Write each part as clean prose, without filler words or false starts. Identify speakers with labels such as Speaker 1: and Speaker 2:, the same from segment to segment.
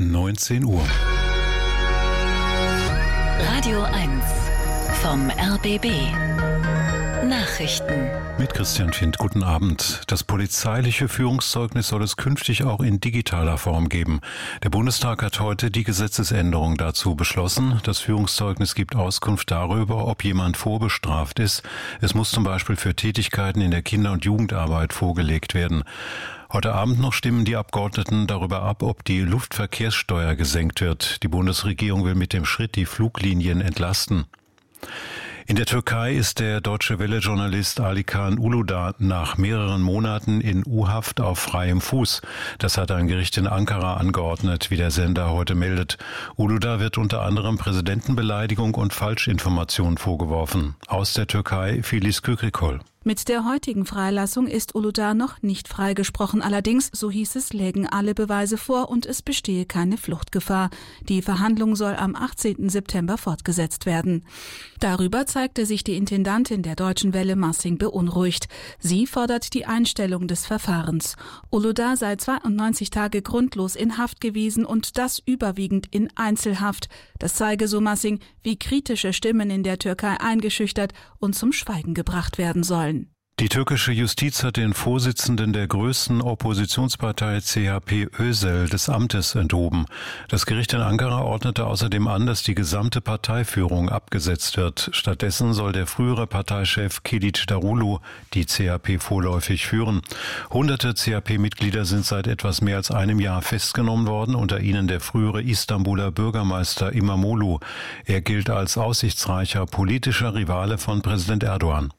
Speaker 1: 19 Uhr.
Speaker 2: Radio 1 vom RBB. Nachrichten.
Speaker 1: Mit Christian Findt, guten Abend. Das polizeiliche Führungszeugnis soll es künftig auch in digitaler Form geben. Der Bundestag hat heute die Gesetzesänderung dazu beschlossen. Das Führungszeugnis gibt Auskunft darüber, ob jemand vorbestraft ist. Es muss zum Beispiel für Tätigkeiten in der Kinder- und Jugendarbeit vorgelegt werden. Heute Abend noch stimmen die Abgeordneten darüber ab, ob die Luftverkehrssteuer gesenkt wird. Die Bundesregierung will mit dem Schritt die Fluglinien entlasten. In der Türkei ist der Deutsche Welle-Journalist Alikan Uludağ nach mehreren Monaten in U-Haft auf freiem Fuß. Das hat ein Gericht in Ankara angeordnet, wie der Sender heute meldet. Uludağ wird unter anderem Präsidentenbeleidigung und Falschinformation vorgeworfen. Aus der Türkei Filiz Kükrikol.
Speaker 3: Mit der heutigen Freilassung ist Uludağ noch nicht freigesprochen. Allerdings, so hieß es, lägen alle Beweise vor und es bestehe keine Fluchtgefahr. Die Verhandlung soll am 18. September fortgesetzt werden. Darüber zeigte sich die Intendantin der Deutschen Welle Massing beunruhigt. Sie fordert die Einstellung des Verfahrens. Uludağ sei 92 Tage grundlos in Haft gewesen und das überwiegend in Einzelhaft. Das zeige, so Massing, wie kritische Stimmen in der Türkei eingeschüchtert und zum Schweigen gebracht werden sollen.
Speaker 1: Die türkische Justiz hat den Vorsitzenden der größten Oppositionspartei CHP Özel des Amtes enthoben. Das Gericht in Ankara ordnete außerdem an, dass die gesamte Parteiführung abgesetzt wird. Stattdessen soll der frühere Parteichef Kılıçdaroğlu die CHP vorläufig führen. Hunderte CHP-Mitglieder sind seit etwas mehr als einem Jahr festgenommen worden, unter ihnen der frühere Istanbuler Bürgermeister İmamoğlu. Er gilt als aussichtsreicher politischer Rivale von Präsident Erdogan.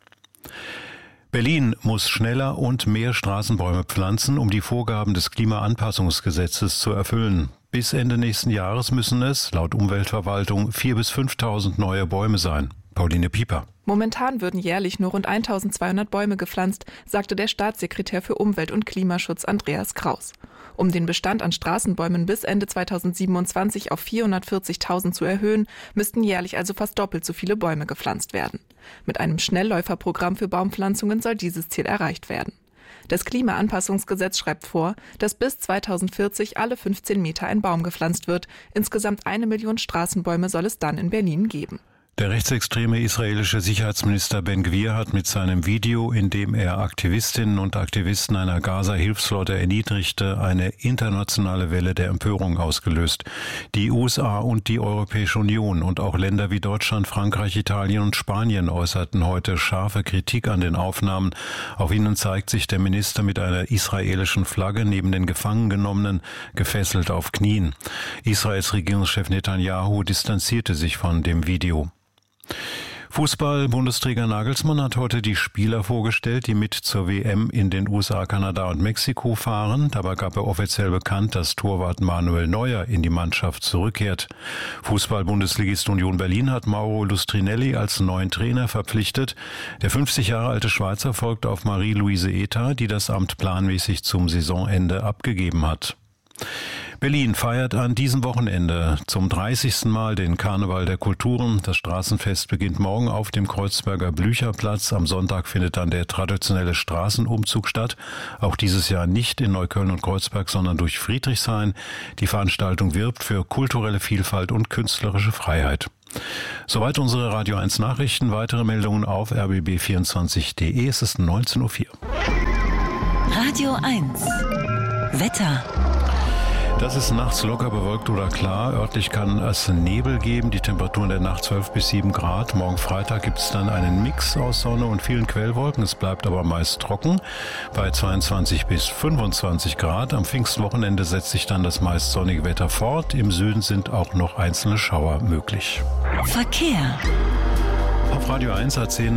Speaker 1: Berlin muss schneller und mehr Straßenbäume pflanzen, um die Vorgaben des Klimaanpassungsgesetzes zu erfüllen. Bis Ende nächsten Jahres müssen es, laut Umweltverwaltung, 4.000 bis 5.000 neue Bäume sein. Pauline Pieper.
Speaker 4: Momentan würden jährlich nur rund 1.200 Bäume gepflanzt, sagte der Staatssekretär für Umwelt- und Klimaschutz Andreas Kraus. Um den Bestand an Straßenbäumen bis Ende 2027 auf 440.000 zu erhöhen, müssten jährlich also fast doppelt so viele Bäume gepflanzt werden. Mit einem Schnellläuferprogramm für Baumpflanzungen soll dieses Ziel erreicht werden. Das Klimaanpassungsgesetz schreibt vor, dass bis 2040 alle 15 Meter ein Baum gepflanzt wird. Insgesamt 1 Million Straßenbäume soll es dann in Berlin geben.
Speaker 1: Der rechtsextreme israelische Sicherheitsminister Ben Gvir hat mit seinem Video, in dem er Aktivistinnen und Aktivisten einer Gaza-Hilfsflotte erniedrigte, eine internationale Welle der Empörung ausgelöst. Die USA und die Europäische Union und auch Länder wie Deutschland, Frankreich, Italien und Spanien äußerten heute scharfe Kritik an den Aufnahmen. Auf ihnen zeigt sich der Minister mit einer israelischen Flagge neben den Gefangengenommenen gefesselt auf Knien. Israels Regierungschef Netanyahu distanzierte sich von dem Video. Fußball-Bundesträger Nagelsmann hat heute die Spieler vorgestellt, die mit zur WM in den USA, Kanada und Mexiko fahren. Dabei gab er offiziell bekannt, dass Torwart Manuel Neuer in die Mannschaft zurückkehrt. Fußball-Bundesligist Union Berlin hat Mauro Lustrinelli als neuen Trainer verpflichtet. Der 50 Jahre alte Schweizer folgt auf Marie-Louise Eta, die das Amt planmäßig zum Saisonende abgegeben hat. Berlin feiert an diesem Wochenende zum 30. Mal den Karneval der Kulturen. Das Straßenfest beginnt morgen auf dem Kreuzberger Blücherplatz. Am Sonntag findet dann der traditionelle Straßenumzug statt. Auch dieses Jahr nicht in Neukölln und Kreuzberg, sondern durch Friedrichshain. Die Veranstaltung wirbt für kulturelle Vielfalt und künstlerische Freiheit. Soweit unsere Radio 1 Nachrichten. Weitere Meldungen auf rbb24.de. Es ist 19.04 Uhr.
Speaker 2: Radio 1 Wetter.
Speaker 1: Das ist nachts locker bewölkt oder klar. Örtlich kann es Nebel geben. Die Temperaturen der Nacht 12 bis 7 Grad. Morgen Freitag gibt es dann einen Mix aus Sonne und vielen Quellwolken. Es bleibt aber meist trocken bei 22 bis 25 Grad. Am Pfingstwochenende setzt sich dann das meist sonnige Wetter fort. Im Süden sind auch noch einzelne Schauer möglich.
Speaker 2: Verkehr.
Speaker 1: Auf Radio 1 A10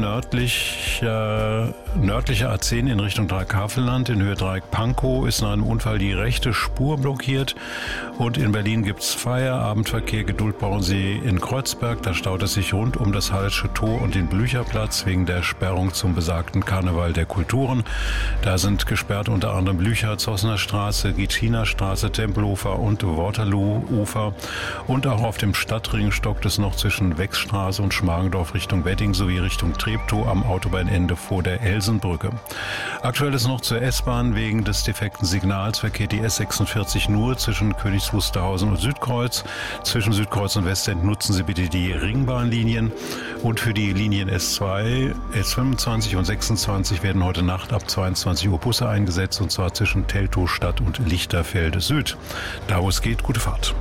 Speaker 1: nördlicher A10 in Richtung Dreieck-Havelland. In Höhe Dreieck-Pankow ist nach einem Unfall die rechte Spur blockiert. Und in Berlin gibt's Feierabendverkehr. Geduld brauchen Sie in Kreuzberg. Da staut es sich rund um das Hallsche Tor und den Blücherplatz wegen der Sperrung zum besagten Karneval der Kulturen. Da sind gesperrt unter anderem Blücher, Zossener Straße, Gitschiner Straße, Tempelhofer und Waterloo-Ufer. Und auch auf dem Stadtring stockt es noch zwischen Wechsstraße und Schmargendorf Richtung Richtung Wedding sowie Richtung Treptow am Autobahnende vor der Elsenbrücke. Aktuell ist noch zur S-Bahn wegen des defekten Signals verkehrt die S46 nur zwischen Königs Wusterhausen und Südkreuz. Zwischen Südkreuz und Westend nutzen Sie bitte die Ringbahnlinien. Und für die Linien S2, S25 und 26 werden heute Nacht ab 22 Uhr Busse eingesetzt, und zwar zwischen Teltow Stadt und Lichterfelde Süd. Da wo es geht, gute Fahrt.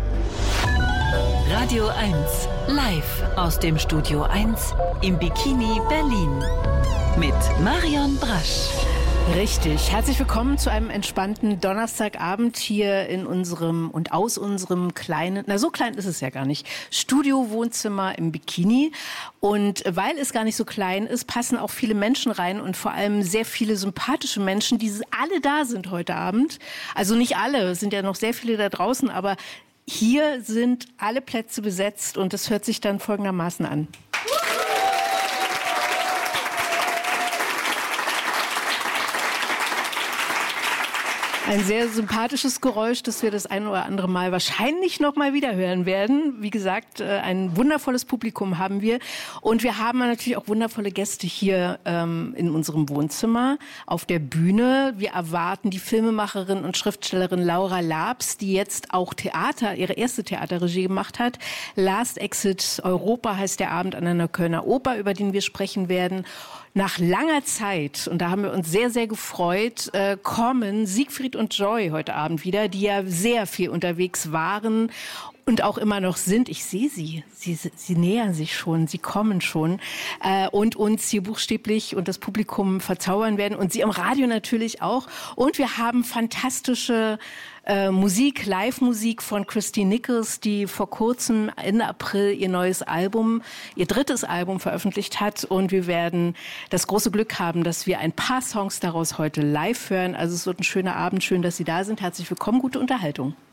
Speaker 2: Radio 1, live aus dem Studio 1 im Bikini Berlin mit Marion Brasch.
Speaker 5: Richtig. Herzlich willkommen zu einem entspannten Donnerstagabend hier in unserem und aus unserem kleinen, so klein ist es ja gar nicht, Studio-Wohnzimmer im Bikini. Und weil es gar nicht so klein ist, passen auch viele Menschen rein und vor allem sehr viele sympathische Menschen, die alle da sind heute Abend. Also nicht alle, es sind ja noch sehr viele da draußen, aber hier sind alle Plätze besetzt und es hört sich dann folgendermaßen an. Ein sehr sympathisches Geräusch, das wir das ein oder andere Mal wahrscheinlich noch mal wieder hören werden. Wie gesagt, ein wundervolles Publikum haben wir. Und wir haben natürlich auch wundervolle Gäste hier in unserem Wohnzimmer auf der Bühne. Wir erwarten die Filmemacherin und Schriftstellerin Laura Labs, die jetzt auch ihre erste Theaterregie gemacht hat. Last Exit Europa heißt der Abend an einer Kölner Oper, über den wir sprechen werden. Nach langer Zeit, und da haben wir uns sehr, sehr gefreut, kommen Siegfried und Joy heute Abend wieder, die ja sehr viel unterwegs waren und auch immer noch sind. Ich sehe sie. Sie nähern sich schon, sie kommen schon und uns hier buchstäblich und das Publikum verzaubern werden und sie am Radio natürlich auch. Und wir haben fantastische Musik, Live-Musik von Christine Nichols, die vor kurzem Ende April ihr drittes Album veröffentlicht hat. Und wir werden das große Glück haben, dass wir ein paar Songs daraus heute live hören. Also es wird ein schöner Abend. Schön, dass Sie da sind. Herzlich willkommen, gute Unterhaltung.